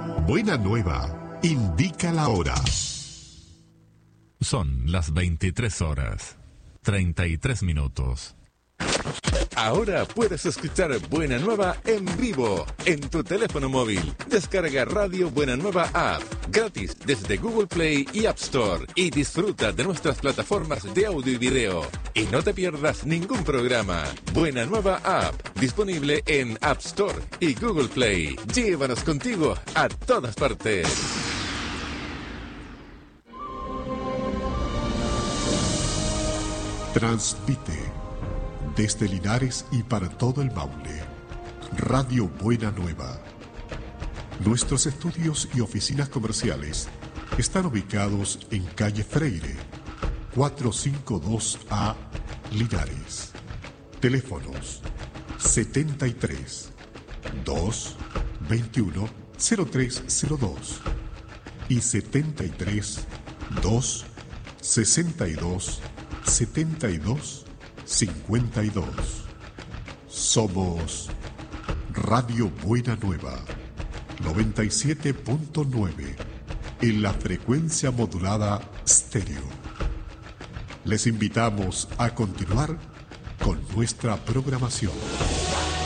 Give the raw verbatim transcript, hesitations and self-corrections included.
Buena Nueva indica la hora. Son las veintitrés horas, treinta y tres minutos. Ahora puedes escuchar Buena Nueva en vivo en tu teléfono móvil. Descarga Radio Buena Nueva App gratis desde Google Play y App Store y disfruta de nuestras plataformas de audio y video. Y no te pierdas ningún programa. Buena Nueva App disponible en App Store y Google Play. Llévanos contigo a todas partes. Transmite desde Linares y para todo el Maule, Radio Buena Nueva. Nuestros estudios y oficinas comerciales están ubicados en calle Freire, cuatrocientos cincuenta y dos A, Linares. Teléfonos setenta y tres, dos, veintiuno, cero tres cero dos y setenta y tres, dos, sesenta y dos, setenta y dos, cincuenta y dos. Somos Radio Buena Nueva, noventa y siete punto nueve en la frecuencia modulada estéreo. Les invitamos a continuar con nuestra programación.